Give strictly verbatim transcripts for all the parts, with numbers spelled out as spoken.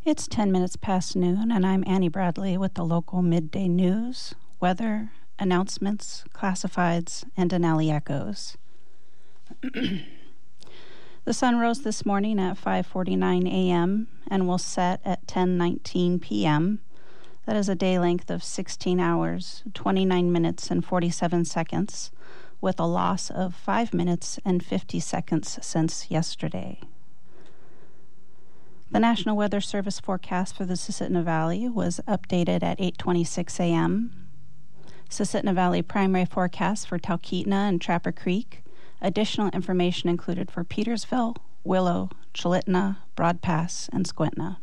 It's ten minutes past noon, and I'm Annie Bradley with the local midday news, weather, announcements, classifieds, and Denali Echoes. The sun rose this morning at five forty-nine a.m. and will set at ten nineteen p.m. That is a day length of sixteen hours, twenty-nine minutes, and forty-seven seconds, with a loss of five minutes and fifty seconds since yesterday. The National Weather Service forecast for the Susitna Valley was updated at eight twenty-six a.m. Susitna Valley primary forecast for Talkeetna and Trapper Creek. Additional information included for Petersville, Willow, Chulitna, Broad Pass, and Squintna.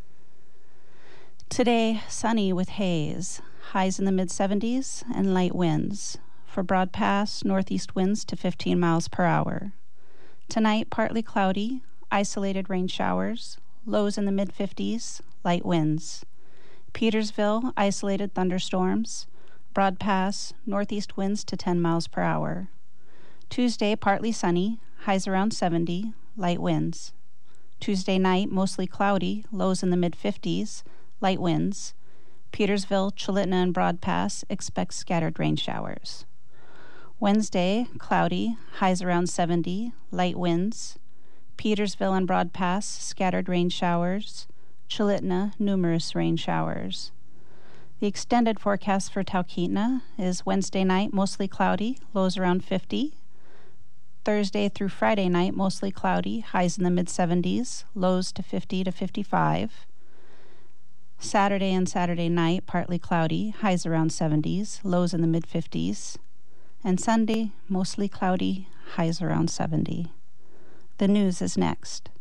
Today, sunny with haze, highs in the mid seventies and light winds. For Broad Pass, northeast winds to fifteen miles per hour. Tonight, partly cloudy, isolated rain showers, lows in the mid fifties, light winds. Petersville, isolated thunderstorms. Broad Pass, northeast winds to ten miles per hour. Tuesday, partly sunny, highs around seventy, light winds. Tuesday night, mostly cloudy, lows in the mid fifties, light winds. Petersville, Chulitna, and Broad Pass expect scattered rain showers. Wednesday, cloudy, highs around seventy, light winds. Petersville and Broad Pass, scattered rain showers. Chulitna, numerous rain showers. The extended forecast for Talkeetna is Wednesday night, mostly cloudy, lows around fifty. Thursday through Friday night, mostly cloudy, highs in the mid seventies, lows to fifty to fifty-five. Saturday and Saturday night, partly cloudy, highs around seventies, lows in the mid fifties. And Sunday, mostly cloudy, highs around seventy. The news is next.